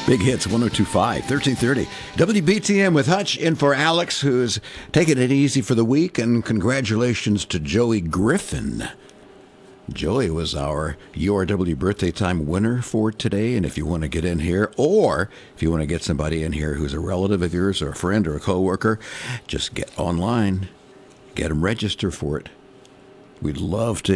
Big Hits 102.5, 1330. WBTM with Hutch in for Alex, who's taking it easy for the week. And congratulations to Joey Griffin. Joey was our URW Birthday Time winner for today. And if you want to get in here, or if you want to get somebody in here who's a relative of yours or a friend or a coworker, just get online, get them registered for it. We'd love to